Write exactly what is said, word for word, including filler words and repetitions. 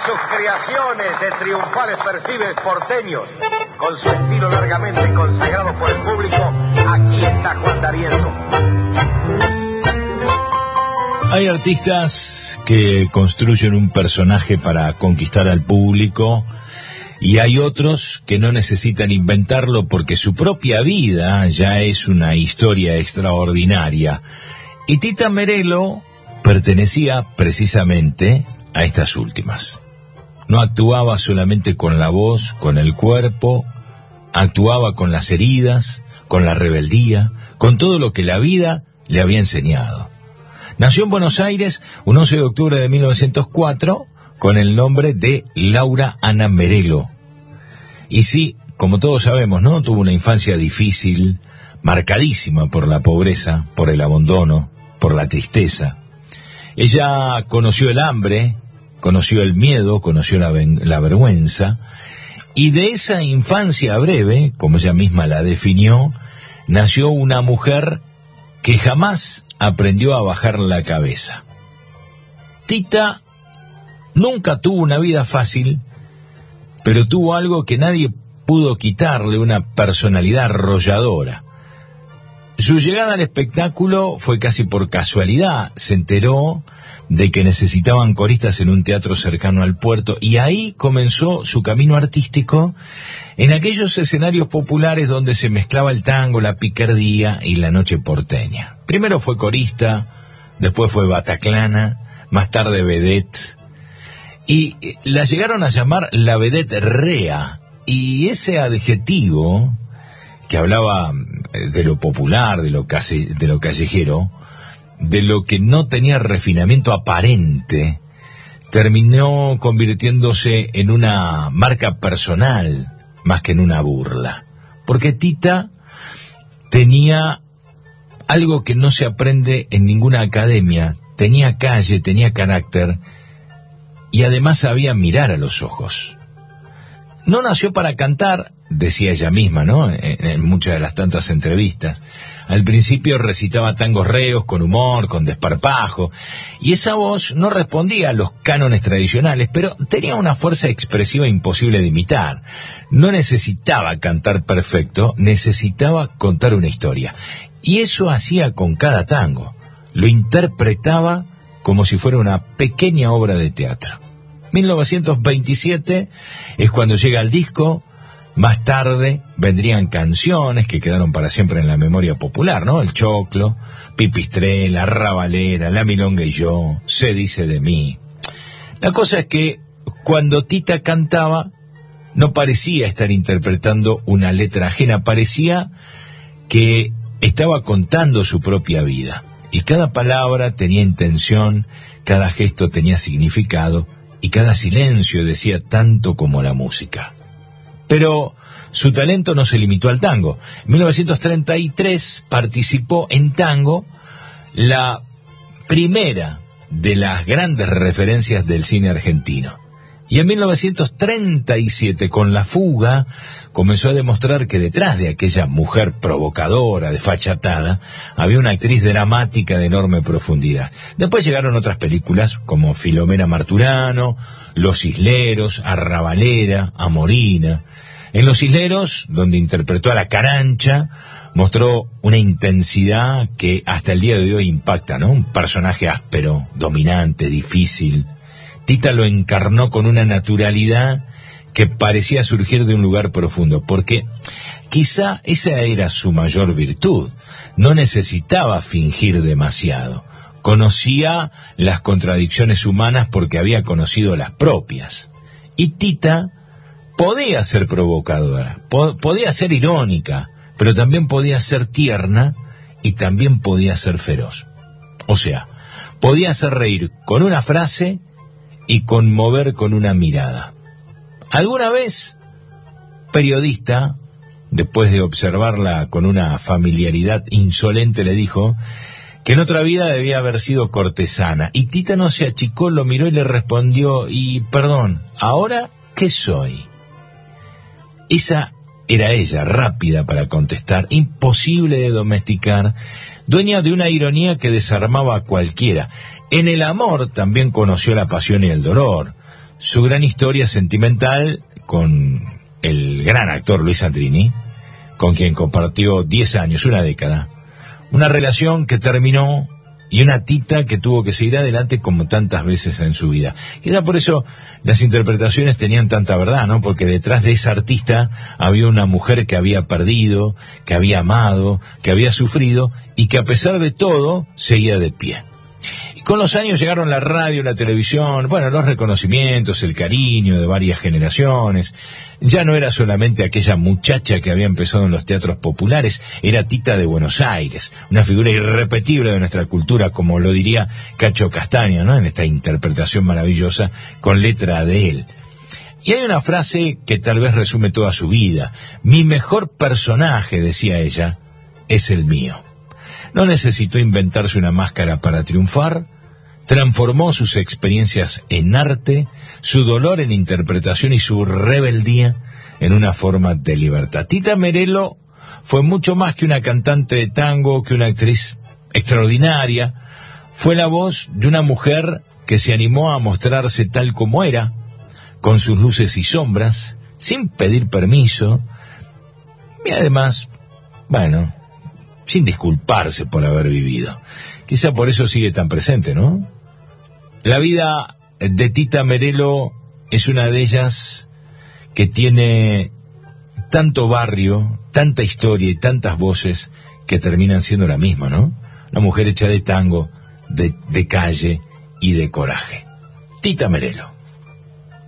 sus creaciones de triunfales perfiles porteños, con su estilo largamente consagrado por el público, aquí está Juan D'Arienzo. Hay artistas que construyen un personaje para conquistar al público y hay otros que no necesitan inventarlo porque su propia vida ya es una historia extraordinaria. Y Tita Merello pertenecía precisamente a estas últimas. No actuaba solamente con la voz, con el cuerpo, actuaba con las heridas, con la rebeldía, con todo lo que la vida le había enseñado. Nació en Buenos Aires un once de octubre de mil novecientos cuatro con el nombre de Laura Ana Merello. Y sí, como todos sabemos, ¿no? Tuvo una infancia difícil, marcadísima por la pobreza, por el abandono, por la tristeza. Ella conoció el hambre, conoció el miedo, conoció la, la vergüenza, y de esa infancia breve, como ella misma la definió, nació una mujer que jamás aprendió a bajar la cabeza. Tita nunca tuvo una vida fácil, pero tuvo algo que nadie pudo quitarle, una personalidad arrolladora. Su llegada al espectáculo fue casi por casualidad. Se enteró de que necesitaban coristas en un teatro cercano al puerto y ahí comenzó su camino artístico en aquellos escenarios populares donde se mezclaba el tango, la picardía y la noche porteña. Primero fue corista, después fue bataclana, más tarde vedette, y la llegaron a llamar la vedette rea, y ese adjetivo que hablaba de lo popular, de lo, case, de lo callejero, de lo que no tenía refinamiento aparente, terminó convirtiéndose en una marca personal más que en una burla. Porque Tita tenía algo que no se aprende en ninguna academia, tenía calle, tenía carácter y además sabía mirar a los ojos. No nació para cantar, decía ella misma, ¿no? En, en muchas de las tantas entrevistas. Al principio recitaba tangos reos con humor, con desparpajo, y esa voz no respondía a los cánones tradicionales, pero tenía una fuerza expresiva imposible de imitar. No necesitaba cantar perfecto, necesitaba contar una historia. Y eso hacía con cada tango. Lo interpretaba como si fuera una pequeña obra de teatro. mil novecientos veintisiete es cuando llega el disco. Más tarde vendrían canciones que quedaron para siempre en la memoria popular, ¿no? El Choclo, Pipistrela, Rabalera, La Milonga y yo, Se dice de mí. La cosa es que cuando Tita cantaba no parecía estar interpretando una letra ajena, parecía que estaba contando su propia vida. Y cada palabra tenía intención, cada gesto tenía significado y cada silencio decía tanto como la música. Pero su talento no se limitó al tango. En mil novecientos treinta y tres participó en tango, la primera de las grandes referencias del cine argentino. Y en mil novecientos treinta y siete, con La Fuga, comenzó a demostrar que detrás de aquella mujer provocadora, desfachatada, había una actriz dramática de enorme profundidad. Después llegaron otras películas como Filomena Marturano, Los Isleros, Arrabalera, Amorina. En Los Isleros, donde interpretó a la Carancha, mostró una intensidad que hasta el día de hoy impacta, ¿no? Un personaje áspero, dominante, difícil. Tita lo encarnó con una naturalidad que parecía surgir de un lugar profundo, porque quizá esa era su mayor virtud. No necesitaba fingir demasiado. Conocía las contradicciones humanas porque había conocido las propias. Y Tita podía ser provocadora, po- podía ser irónica, pero también podía ser tierna y también podía ser feroz. O sea, podía hacer reír con una frase y conmover con una mirada. Alguna vez, periodista, después de observarla con una familiaridad insolente, le dijo que en otra vida debía haber sido cortesana. Y Tita no se achicó, lo miró y le respondió, y perdón, ¿ahora qué soy? Esa era ella, rápida para contestar, imposible de domesticar, dueña de una ironía que desarmaba a cualquiera. En el amor también conoció la pasión y el dolor. su gran historia sentimental con el gran actor Luis Sandrini, con quien compartió diez años, una década. Una relación que terminó y una Tita que tuvo que seguir adelante como tantas veces en su vida. Quizá por eso las interpretaciones tenían tanta verdad, ¿no? Porque detrás de esa artista había una mujer que había perdido, que había amado, que había sufrido y que a pesar de todo seguía de pie. Y con los años llegaron la radio, la televisión, bueno, los reconocimientos, el cariño de varias generaciones. Ya no era solamente aquella muchacha que había empezado en los teatros populares, era Tita de Buenos Aires, una figura irrepetible de nuestra cultura, como lo diría Cacho Castaña, ¿no? En esta interpretación maravillosa con letra de él. Y hay una frase que tal vez resume toda su vida. Mi mejor personaje, decía ella, es el mío. No necesitó inventarse una máscara para triunfar, transformó sus experiencias en arte, su dolor en interpretación y su rebeldía en una forma de libertad. Tita Merello fue mucho más que una cantante de tango, que una actriz extraordinaria. Fue la voz de una mujer que se animó a mostrarse tal como era, con sus luces y sombras, sin pedir permiso, y además, bueno, sin disculparse por haber vivido. Quizá por eso sigue tan presente, ¿no? La vida de Tita Merello es una de ellas que tiene tanto barrio, tanta historia y tantas voces que terminan siendo la misma, ¿no? Una mujer hecha de tango, de, de calle y de coraje. Tita Merello.